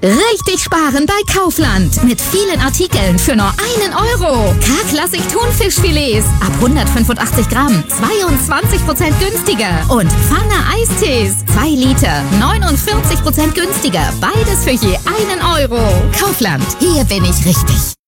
Richtig sparen bei Kaufland. Mit vielen Artikeln für nur 1 Euro. K-Klassik Thunfischfilets ab 185 Gramm 22% günstiger. Und Pfanne Eistees 2 Liter 49% günstiger. Beides für je 1 Euro. Kaufland, hier bin ich richtig.